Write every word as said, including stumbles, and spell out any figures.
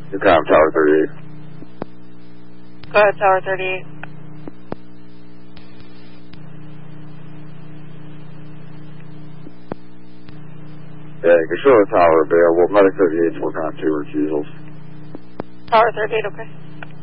You can have Tower thirty-eight. Go ahead, Tower thirty-eight. Yeah, you can show the tower available. Medic thirty-eight's working on two refusals. Tower thirty-eight, okay.